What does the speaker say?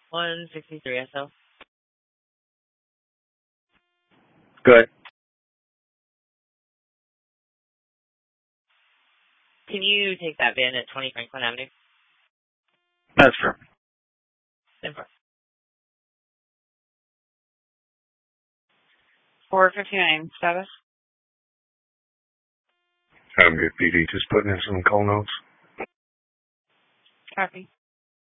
163 SO. Good. Can you take that van at 20 Franklin Avenue? That's true. 459 status. I'm good, PD. Just putting in some call notes. Copy.